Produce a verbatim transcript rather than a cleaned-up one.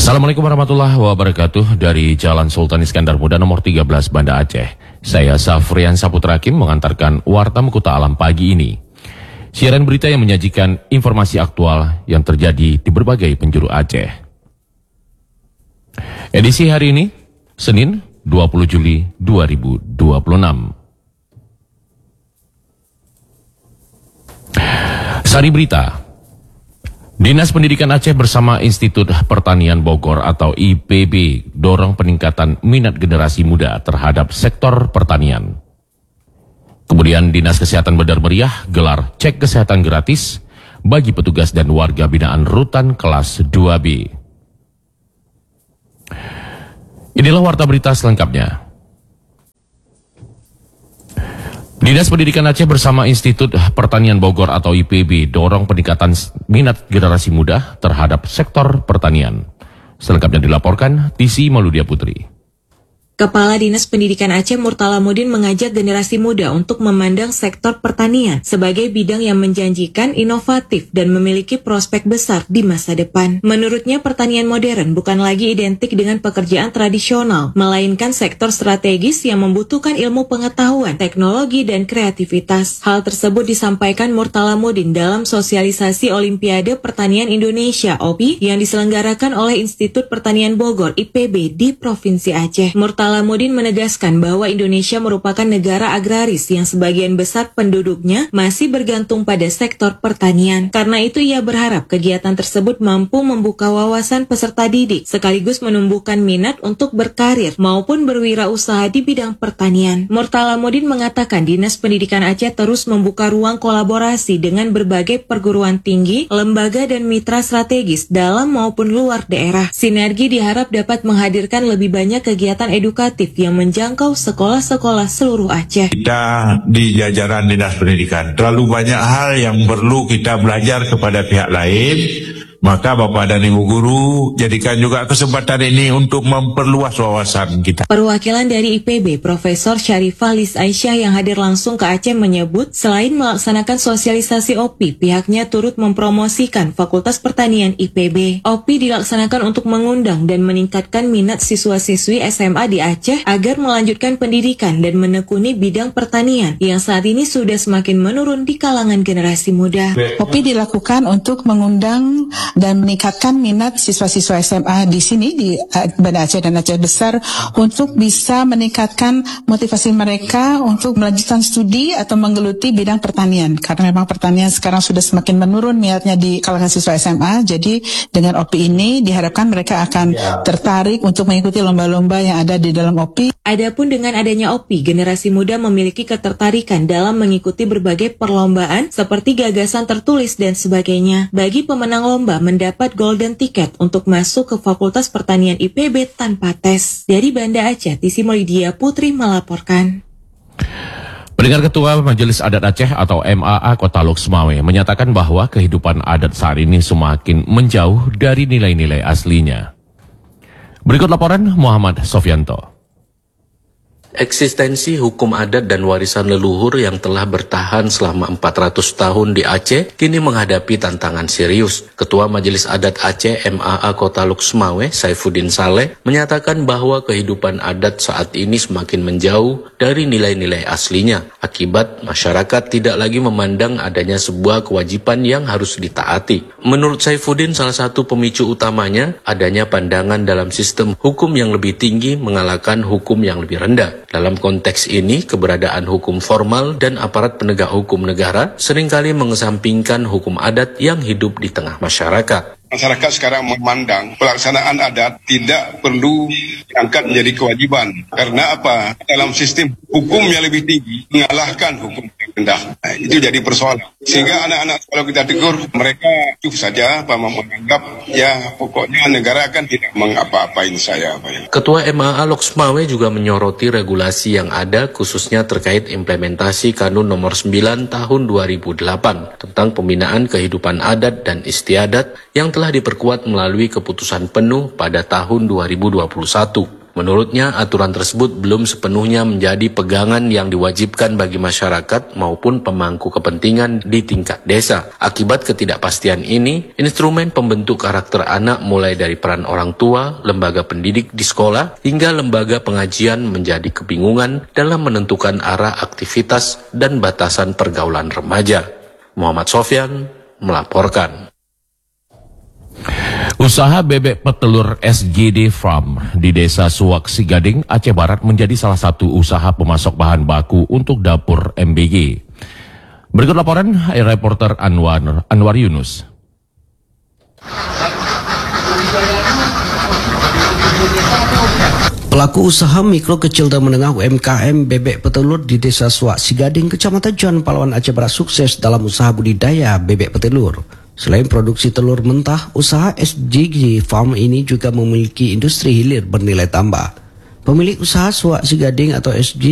Assalamualaikum warahmatullahi wabarakatuh. Dari Jalan Sultan Iskandar Muda nomor tiga belas Banda Aceh, saya Safrian Saputra Hakim mengantarkan Warta Mekuta Alam pagi ini. Siaran berita yang menyajikan informasi aktual yang terjadi di berbagai penjuru Aceh. Edisi hari ini, Senin dua puluh Juli dua ribu dua puluh enam. Sari Berita. Dinas Pendidikan Aceh bersama Institut Pertanian Bogor atau I P B dorong peningkatan minat generasi muda terhadap sektor pertanian. Kemudian Dinas Kesehatan Bandar Meriah gelar cek kesehatan gratis bagi petugas dan warga binaan rutan kelas dua B. Inilah warta berita selengkapnya. Dinas Pendidikan Aceh bersama Institut Pertanian Bogor atau I P B dorong peningkatan minat generasi muda terhadap sektor pertanian. Selengkapnya dilaporkan Tisi Maludia Putri. Kepala Dinas Pendidikan Aceh Murtalamuddin mengajak generasi muda untuk memandang sektor pertanian sebagai bidang yang menjanjikan, inovatif, dan memiliki prospek besar di masa depan. Menurutnya, pertanian modern bukan lagi identik dengan pekerjaan tradisional, melainkan sektor strategis yang membutuhkan ilmu pengetahuan, teknologi, dan kreativitas. Hal tersebut disampaikan Murtalamuddin dalam sosialisasi Olimpiade Pertanian Indonesia O P I yang diselenggarakan oleh Institut Pertanian Bogor I P B di Provinsi Aceh. Murtalamuddin Murtalamuddin menegaskan bahwa Indonesia merupakan negara agraris yang sebagian besar penduduknya masih bergantung pada sektor pertanian. Karena itu ia berharap kegiatan tersebut mampu membuka wawasan peserta didik sekaligus menumbuhkan minat untuk berkarir maupun berwirausaha di bidang pertanian. Murtalamuddin mengatakan Dinas Pendidikan Aceh terus membuka ruang kolaborasi dengan berbagai perguruan tinggi, lembaga dan mitra strategis dalam maupun luar daerah. Sinergi diharap dapat menghadirkan lebih banyak kegiatan edukasi yang menjangkau sekolah-sekolah seluruh Aceh. Kita di jajaran Dinas Pendidikan terlalu banyak hal yang perlu kita belajar kepada pihak lain. Maka Bapak dan Ibu Guru jadikan juga kesempatan ini untuk memperluas wawasan kita. Perwakilan dari I P B, Profesor Syarifah Lis Aisyah yang hadir langsung ke Aceh menyebut, selain melaksanakan sosialisasi O P I, pihaknya turut mempromosikan Fakultas Pertanian I P B. O P I dilaksanakan untuk mengundang dan meningkatkan minat siswa-siswi S M A di Aceh agar melanjutkan pendidikan dan menekuni bidang pertanian yang saat ini sudah semakin menurun di kalangan generasi muda. O P I dilakukan untuk mengundang dan meningkatkan minat siswa-siswa S M A di sini di Banda Aceh dan Aceh Besar untuk bisa meningkatkan motivasi mereka untuk melanjutkan studi atau menggeluti bidang pertanian, karena memang pertanian sekarang sudah semakin menurun minatnya di kalangan siswa S M A. Jadi dengan O P I ini diharapkan mereka akan tertarik untuk mengikuti lomba-lomba yang ada di dalam O P I. Adapun dengan adanya O P I, generasi muda memiliki ketertarikan dalam mengikuti berbagai perlombaan seperti gagasan tertulis dan sebagainya. Bagi pemenang lomba mendapat golden ticket untuk masuk ke Fakultas Pertanian I P B tanpa tes. Dari Banda Aceh, Tisi Maludia Putri melaporkan. Pendengar Ketua Majelis Adat Aceh atau M A A Kota Lok Semawe menyatakan bahwa kehidupan adat saat ini semakin menjauh dari nilai-nilai aslinya. Berikut laporan Muhammad Sofyanto. Eksistensi hukum adat dan warisan leluhur yang telah bertahan selama empat ratus tahun di Aceh kini menghadapi tantangan serius. Ketua Majelis Adat Aceh M A A Kota Lok Semawe, Saifuddin Saleh, menyatakan bahwa kehidupan adat saat ini semakin menjauh dari nilai-nilai aslinya. Akibat masyarakat tidak lagi memandang adanya sebuah kewajiban yang harus ditaati. Menurut Saifuddin, salah satu pemicu utamanya adanya pandangan dalam sistem hukum yang lebih tinggi mengalahkan hukum yang lebih rendah. Dalam konteks ini, keberadaan hukum formal dan aparat penegak hukum negara seringkali mengesampingkan hukum adat yang hidup di tengah masyarakat. Masyarakat sekarang memandang pelaksanaan adat tidak perlu diangkat menjadi kewajiban. Karena apa? Dalam sistem hukum yang lebih tinggi mengalahkan hukum yang rendah. Nah, itu jadi persoalan. Sehingga anak-anak kalau kita tegur, mereka cukup saja apa, menganggap ya pokoknya negara kan tidak mengapa-apain saya. Apa ya. Ketua M A A Lok Semawe juga menyoroti regulasi yang ada khususnya terkait implementasi Kanun Nomor sembilan Tahun dua ribu delapan tentang pembinaan kehidupan adat dan istiadat yang telah diperkuat melalui keputusan penuh pada tahun dua ribu dua puluh satu. Menurutnya, aturan tersebut belum sepenuhnya menjadi pegangan yang diwajibkan bagi masyarakat maupun pemangku kepentingan di tingkat desa. Akibat ketidakpastian ini, instrumen pembentuk karakter anak mulai dari peran orang tua, lembaga pendidik di sekolah, hingga lembaga pengajian menjadi kebingungan dalam menentukan arah aktivitas dan batasan pergaulan remaja. Muhammad Sofyan melaporkan. Usaha bebek petelur S G D Farm di Desa Suwak Sigading, Aceh Barat menjadi salah satu usaha pemasok bahan baku untuk dapur M B G. Berikut laporan reporter Anwar, Anwar Yunus. Pelaku usaha mikro kecil dan menengah U M K M bebek petelur di Desa Suwak Sigading, Kecamatan John Palawan, Aceh Barat sukses dalam usaha budidaya bebek petelur. Selain produksi telur mentah, usaha S G D Farm ini juga memiliki industri hilir bernilai tambah. Pemilik usaha Suwak Sigading atau S G